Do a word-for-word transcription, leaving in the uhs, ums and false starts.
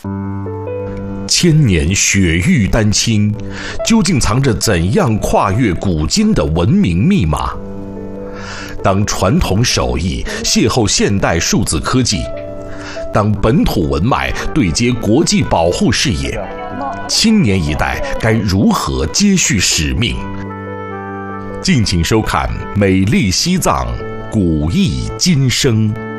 千年雪域丹青，究竟藏着怎样跨越古今的文明密码？当传统手艺邂逅现代数字科技，当本土文脉对接国际保护视野，青年一代该如何接续使命？敬请收看《美丽西藏古意今生》。